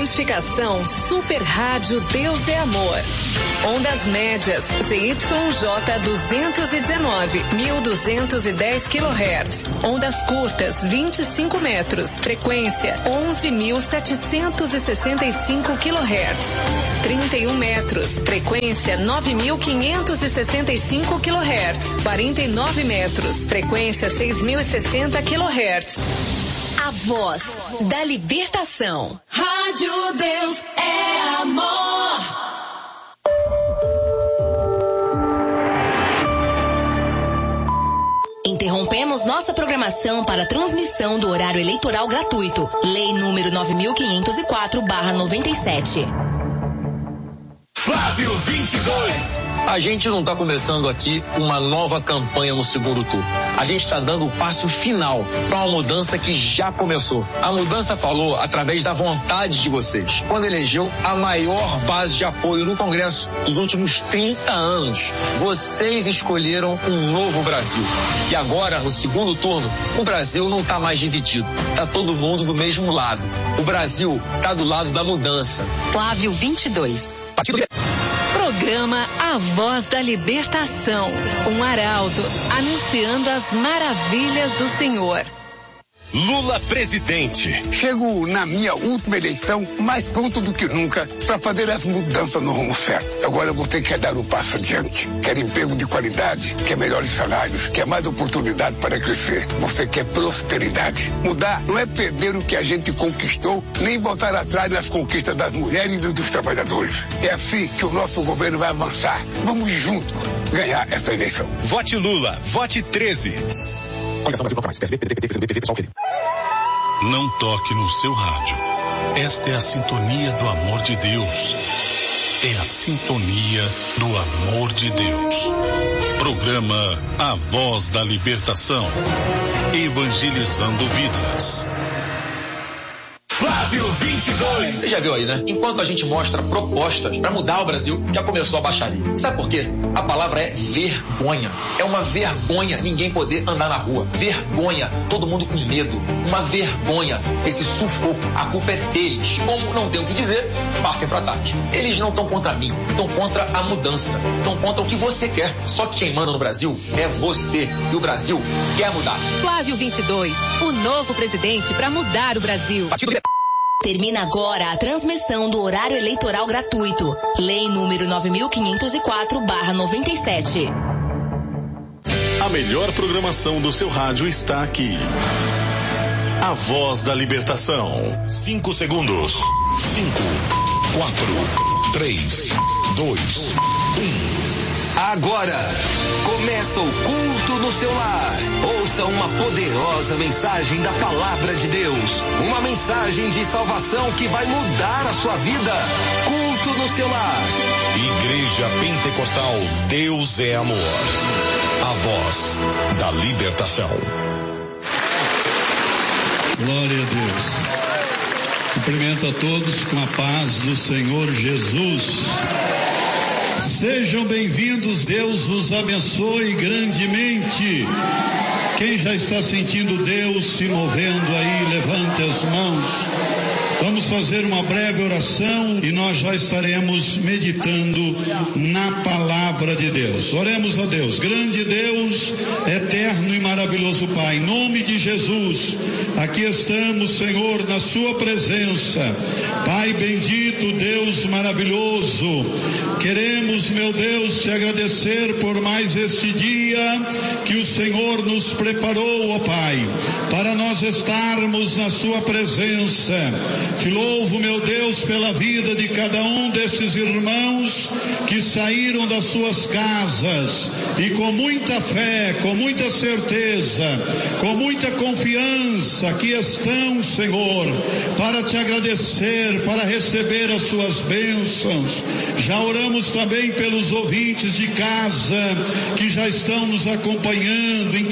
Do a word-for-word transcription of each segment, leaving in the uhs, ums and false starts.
identificação Super Rádio Deus é Amor. Ondas médias Z Y J duzentos e dezenove, mil duzentos e dez quilohertz. Ondas curtas vinte e cinco metros, frequência onze mil setecentos e sessenta e cinco quilohertz. trinta e um metros, frequência nove mil quinhentos e sessenta e cinco quilohertz. quarenta e nove metros, frequência seis mil e sessenta quilohertz. A voz da libertação. Rádio Deus é Amor. Interrompemos nossa programação para a transmissão do horário eleitoral gratuito. Lei número nove mil quinhentos e quatro barra noventa e sete. Flávio vinte e dois. A gente não está começando aqui uma nova campanha no segundo turno. A gente está dando o passo final para uma mudança que já começou. A mudança falou através da vontade de vocês, quando elegeu a maior base de apoio no Congresso dos últimos trinta anos. Vocês escolheram um novo Brasil. E agora, no segundo turno, o Brasil não está mais dividido. Está todo mundo do mesmo lado. O Brasil está do lado da mudança. Flávio vinte e dois. Partido de... Programa A Voz da Libertação. Um arauto anunciando as maravilhas do Senhor. Lula presidente. Chego na minha última eleição mais pronto do que nunca para fazer as mudanças no rumo certo. Agora você quer dar um passo adiante, quer emprego de qualidade, quer melhores salários, quer mais oportunidade para crescer. Você quer prosperidade. Mudar não é perder o que a gente conquistou, nem voltar atrás nas conquistas das mulheres e dos trabalhadores. É assim que o nosso governo vai avançar. Vamos juntos ganhar essa eleição. Vote Lula, vote treze. Não toque no seu rádio. Esta é a sintonia do amor de Deus. É a sintonia do amor de Deus. Programa A Voz da Libertação. Evangelizando vidas. Flávio vinte e dois. Você já viu aí, né? Enquanto a gente mostra propostas para mudar o Brasil, já começou a baixaria. Sabe por quê? A palavra é vergonha. É uma vergonha ninguém poder andar na rua. Vergonha. Todo mundo com medo. Uma vergonha. Esse sufoco. A culpa é deles. Como não tem o que dizer, partem para ataque. Eles não estão contra mim. Estão contra a mudança. Estão contra o que você quer. Só que quem manda no Brasil é você. E o Brasil quer mudar. Flávio vinte e dois. O novo presidente para mudar o Brasil. Partido de... Termina agora a transmissão do horário eleitoral gratuito. Lei número nove mil quinhentos e quatro barra noventa e sete. A melhor programação do seu rádio está aqui. A Voz da Libertação. Cinco segundos. Cinco, quatro, três, dois, um. Agora, começa o culto no seu lar. Ouça uma poderosa mensagem da Palavra de Deus. Uma mensagem de salvação que vai mudar a sua vida. Culto no seu lar. Igreja Pentecostal Deus é Amor. A Voz da Libertação. Glória a Deus. Cumprimento a todos com a paz do Senhor Jesus. Sejam bem-vindos, Deus os abençoe grandemente. Quem já está sentindo Deus se movendo aí, levante as mãos. Vamos fazer uma breve oração e nós já estaremos meditando na palavra de Deus. Oremos a Deus. Grande Deus, eterno e maravilhoso Pai, em nome de Jesus, aqui estamos, Senhor, na sua presença. Pai bendito, Deus maravilhoso, queremos, meu Deus, te agradecer por mais este dia que o Senhor nos preparou, ó Pai, para nós estarmos na sua presença. Te louvo, meu Deus, pela vida de cada um desses irmãos que saíram das suas casas e com muita fé, com muita certeza, com muita confiança aqui estão, Senhor, para te agradecer, para receber as suas bênçãos. Já oramos também pelos ouvintes de casa que já estão nos acompanhando, internados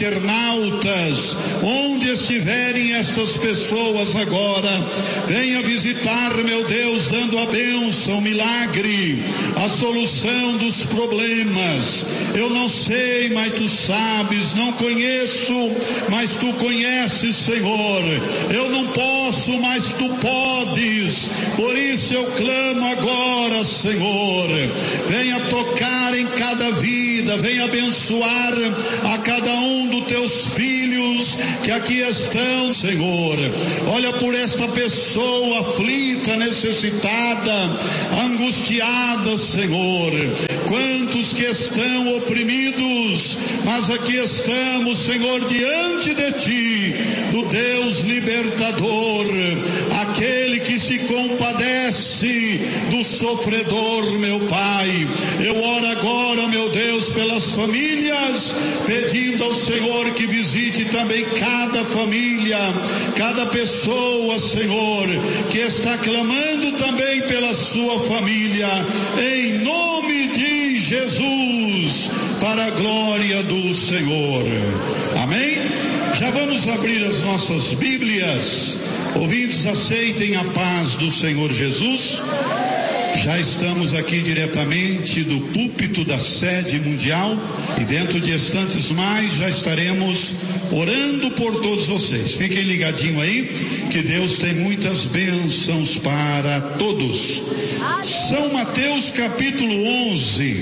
altas, onde estiverem estas pessoas agora, venha visitar, meu Deus, dando a bênção, o milagre, a solução dos problemas. Eu não sei, mas tu sabes, não conheço, mas tu conheces, Senhor. Eu não posso, mas tu podes, por isso eu clamo agora, Senhor, venha tocar em cada vida, venha abençoar a cada um dos teus filhos que aqui estão, Senhor. Olha por esta pessoa aflita, necessitada, angustiada, Senhor. Quantos que estão oprimidos, mas aqui estamos, Senhor, diante de ti, do Deus libertador, aquele que se compadece do sofredor, meu Pai. Eu oro agora, meu Deus, pelas famílias, pedindo ao Senhor que visite também cada família, cada pessoa, Senhor, que está clamando também pela sua família, em nome de Jesus, para a glória do Senhor. Amém? Já vamos abrir as nossas Bíblias. Ouvintes, aceitem a paz do Senhor Jesus. Já estamos aqui diretamente do púlpito da sede mundial e dentro de instantes mais já estaremos orando por todos vocês. Fiquem ligadinhos aí, que Deus tem muitas bênçãos para todos. São Mateus capítulo onze,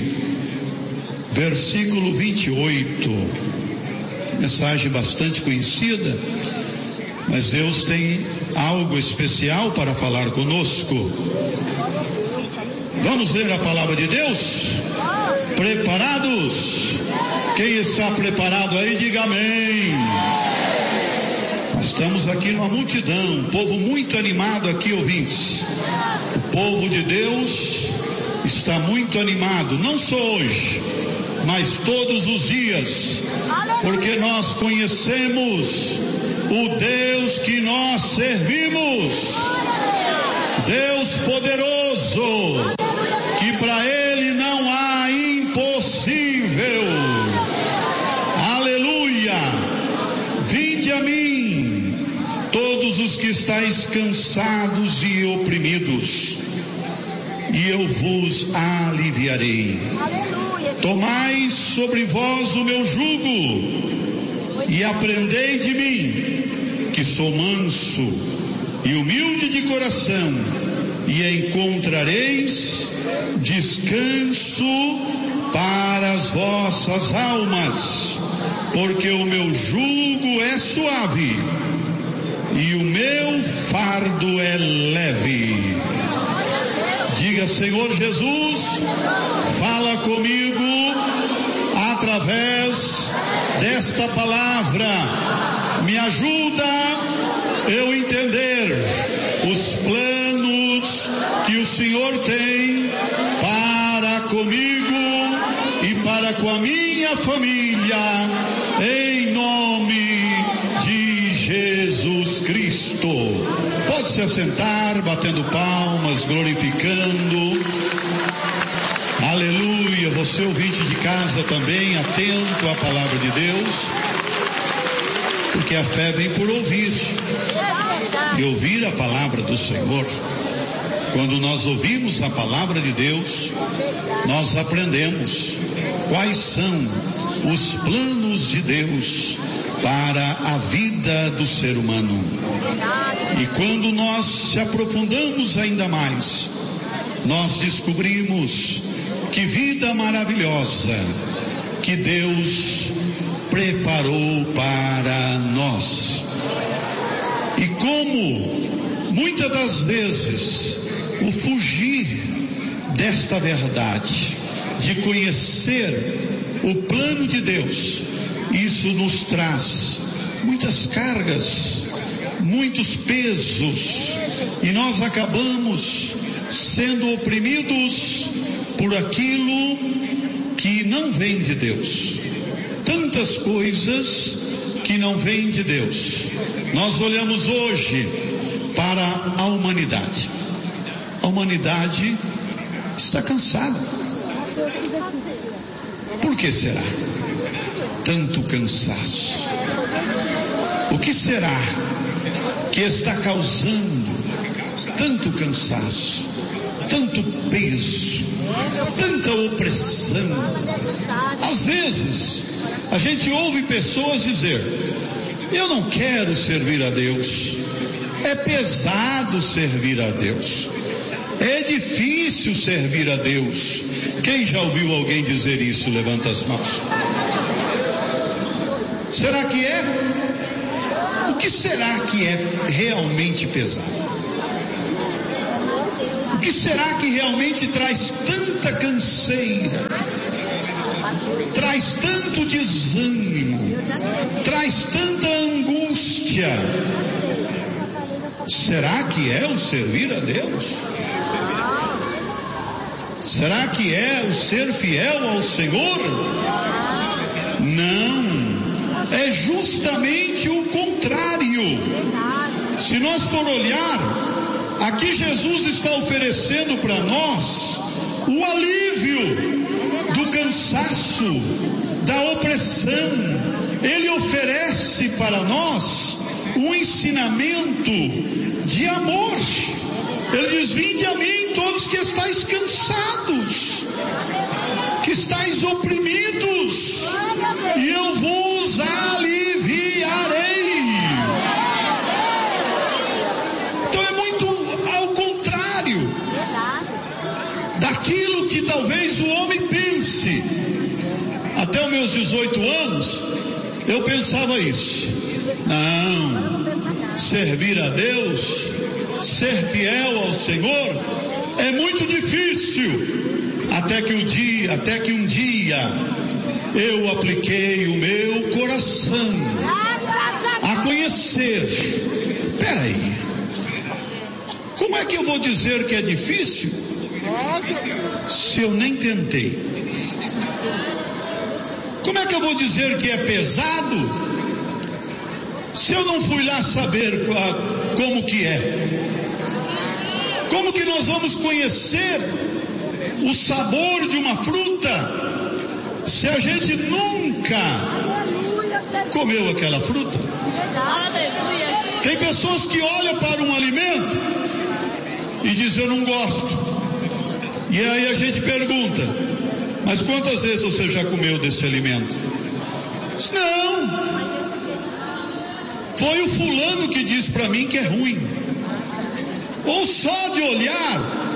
versículo vinte e oito. Mensagem bastante conhecida, mas Deus tem algo especial para falar conosco. Vamos ler a palavra de Deus? Preparados? Quem está preparado aí, diga amém. Nós estamos aqui numa multidão, um povo muito animado aqui, ouvintes. O povo de Deus está muito animado, não só hoje, mas todos os dias, porque nós conhecemos o Deus que nós servimos, Deus poderoso, que para Ele não há impossível. Aleluia! Vinde a mim, todos os que estáis cansados e oprimidos, e eu vos aliviarei. Tomai sobre vós o meu jugo e aprendei de mim, que sou manso e humilde de coração, e encontrareis descanso para as vossas almas, porque o meu jugo é suave e o meu fardo é leve. Diga: Senhor Jesus, fala comigo através desta palavra, me ajuda eu entender os planos que o Senhor tem para comigo e para com a minha família, em nome de Jesus Cristo. Pode se assentar, batendo palmas, glorificando. Aleluia. Você, ouvinte de casa, também atento à palavra de Deus, porque a fé vem por ouvir e ouvir a palavra do Senhor. Quando nós ouvimos a palavra de Deus, nós aprendemos quais são os planos de Deus para a vida do ser humano. E quando nós se aprofundamos ainda mais, nós descobrimos que vida maravilhosa que Deus preparou para nós. E como muitas das vezes o fugir desta verdade, de conhecer o plano de Deus, isso nos traz muitas cargas, muitos pesos, e nós acabamos sendo oprimidos por aquilo que não vem de Deus. Tantas coisas que não vêm de Deus. Nós olhamos hoje para a humanidade. A humanidade está cansada. Por que será? tanto cansaço? O que será que está causando tanto cansaço, tanto peso, tanta opressão? Às vezes, a gente ouve pessoas dizer: eu não quero servir a Deus, é pesado servir a Deus, é difícil servir a Deus. Quem já ouviu alguém dizer isso? Levanta as mãos. Será que é? O que será que é realmente pesado? O que será que realmente traz tanta canseira, traz tanto desânimo, traz tanta angústia? Será que é o servir a Deus? Será que é o ser fiel ao Senhor? Não, é justamente o contrário. Se nós for olhar, aqui Jesus está oferecendo para nós o alívio do cansaço, da opressão. Ele oferece para nós um ensinamento de amor. Ele diz: vinde a mim todos que estáis cansados, que estáis oprimidos, e eu vos aliviarei. Então é muito ao contrário daquilo que talvez o homem pense. Até os meus dezoito anos eu pensava isso. Não, servir a Deus, ser fiel ao Senhor é muito difícil. Até que um dia, até que um dia eu apliquei o meu coração a conhecer. Peraí, como é que eu vou dizer que é difícil se eu nem tentei? Como é que eu vou dizer que é pesado se eu não fui lá saber qual, como que é? Como que nós vamos conhecer o sabor de uma fruta se a gente nunca comeu aquela fruta? Tem pessoas que olham para um alimento e dizem: eu não gosto. E aí a gente pergunta: mas quantas vezes você já comeu desse alimento? Não, foi o fulano que disse para mim que é ruim. Ou só de olhar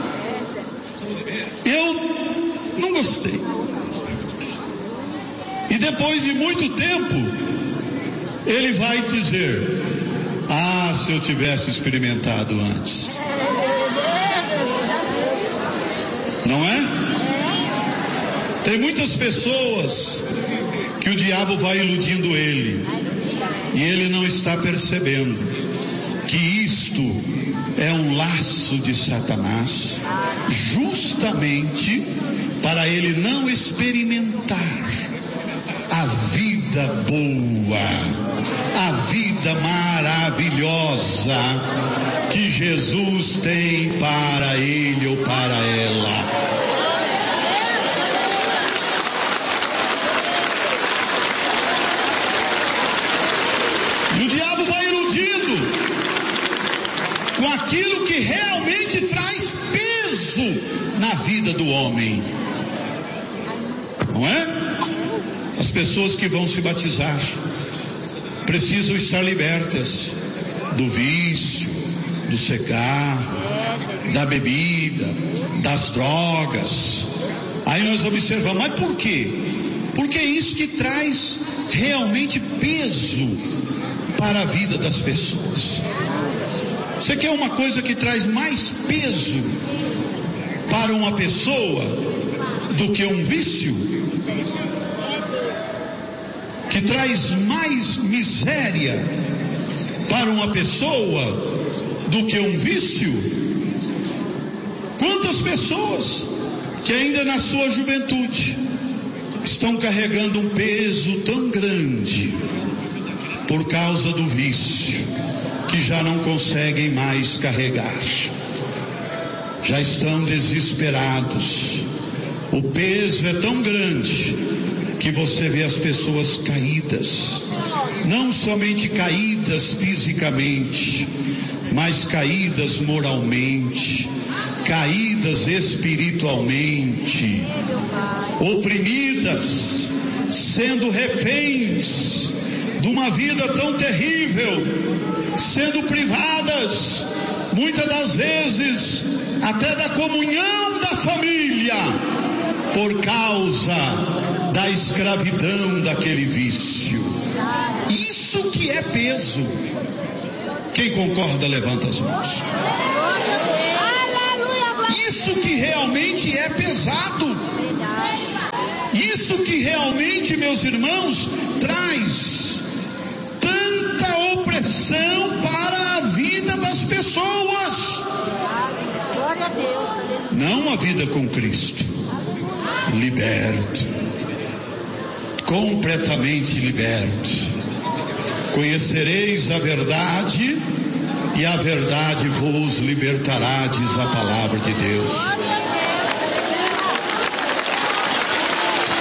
eu não gostei. E depois de muito tempo ele vai dizer: ah, se eu tivesse experimentado antes. Não é? Tem muitas pessoas que o diabo vai iludindo ele, e ele não está percebendo que isto é um laço de Satanás, justamente para ele não experimentar a vida boa, a vida maravilhosa que Jesus tem para ele ou para ela. E o diabo vai iludindo com aquilo que realmente traz peso na vida do homem, não é? As pessoas que vão se batizar precisam estar libertas do vício, do cigarro, da bebida, das drogas. Aí nós observamos: mas por quê? Porque é isso que traz realmente peso para a vida das pessoas. Você quer uma coisa que traz mais peso para uma pessoa do que um vício? Que traz mais miséria para uma pessoa do que um vício? Quantas pessoas que ainda na sua juventude estão carregando um peso tão grande por causa do vício, que já não conseguem mais carregar, já estão desesperados. O peso é tão grande que você vê as pessoas caídas, não somente caídas fisicamente, mas caídas moralmente, caídas espiritualmente, oprimidas, sendo reféns de uma vida tão terrível, sendo privadas, muitas das vezes, até da comunhão da família, por causa da escravidão daquele vício. Isso que é peso. Quem concorda, levanta as mãos. Isso que realmente é pesado. Isso que realmente, meus irmãos, traz tanta opressão para a vida das pessoas. Não a vida com Cristo. Liberto. Completamente liberto. Conhecereis a verdade e a verdade vos libertará, diz a palavra de Deus.